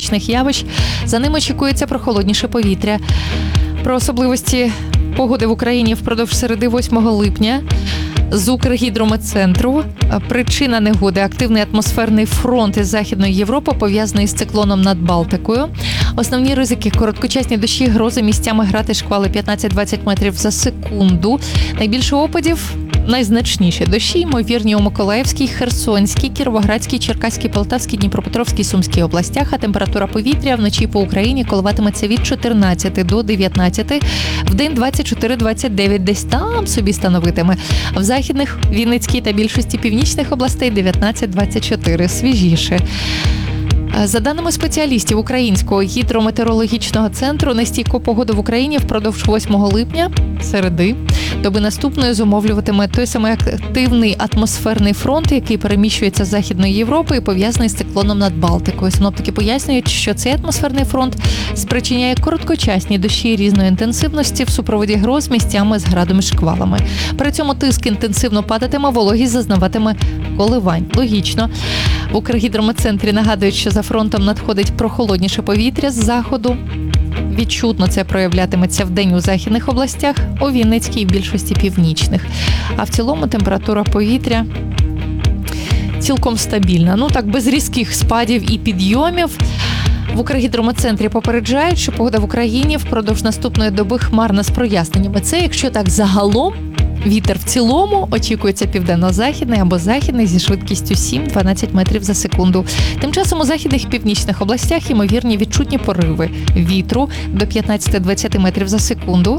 кліматичних явищ. За ним очікується прохолодніше повітря. Про особливості погоди в Україні впродовж середи 8 липня з Укргідрометцентру. Причина негоди – активний атмосферний фронт із Західної Європи, пов'язаний з циклоном над Балтикою. Основні ризики – короткочасні дощі, грози, місцями грати шквали 15-20 метрів за секунду. Найбільше опадів – найзначніші дощі ймовірні у Миколаївській, Херсонській, Кіровоградській, Черкаській, Полтавській, Дніпропетровській, Сумській областях, а температура повітря вночі по Україні коливатиметься від 14 до 19, вдень 24-29, десь там собі становитиме. В західних, Вінницькій та більшості північних областей 19-24, свіжіше. За даними спеціалістів Українського гідрометеорологічного центру, нестійку погоду в Україні впродовж 8 липня, середи, доби наступної зумовлюватиме той самий активний атмосферний фронт, який переміщується з Західної Європи і пов'язаний з циклоном над Балтикою. Синоптики пояснюють, що цей атмосферний фронт спричиняє короткочасні дощі різної інтенсивності в супроводі гроз місцями з градом і шквалами. При цьому тиск інтенсивно падатиме, вологість зазнаватиме коливань. Логічно. В Укргідрометцентрі нагадують, що за фронтом надходить прохолодніше повітря з заходу. Відчутно це проявлятиметься вдень у західних областях, у Вінницькій і більшості північних. А в цілому температура повітря цілком стабільна. Ну так, без різких спадів і підйомів. В Укргідрометцентрі попереджають, що погода в Україні впродовж наступної доби хмарна з проясненнями. Це якщо так загалом. Вітер в цілому очікується південно-західний або західний зі швидкістю 7-12 метрів за секунду. Тим часом у західних і північних областях ймовірні відчутні пориви вітру до 15-20 метрів за секунду.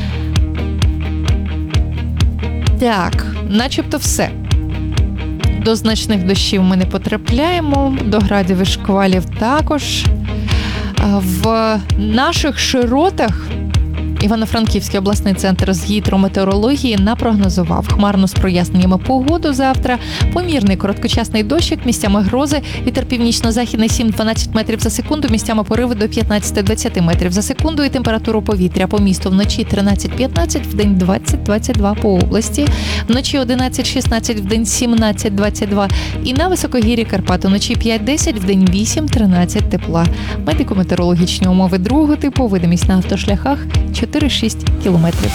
Так, начебто все. До значних дощів ми не потрапляємо, до градів і шквалів також. В наших широтах Івано-Франківський обласний центр з гідрометеорології напрогнозував хмарну з проясненнями погоду завтра, помірний короткочасний дощик, місцями грози, вітер північно-західний 7-12 метрів за секунду, місцями пориви до 15-20 метрів за секунду і температуру повітря по місту вночі 13-15, вдень 20-22 по області, вночі 11-16, вдень 17-22 і на високогір'ї Карпат вночі 5-10, вдень 8-13 тепла. Медико-метеорологічні умови другого типу, видимість на автошляхах 4-6 кілометрів.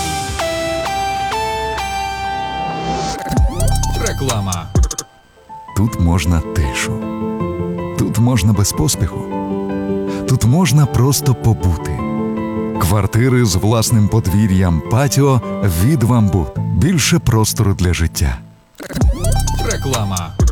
Реклама. Тут можна тишу. Тут можна без поспіху. Тут можна просто побути. Квартири з власним подвір'ям, патіо від «Вамбут». Більше простору для життя. Реклама.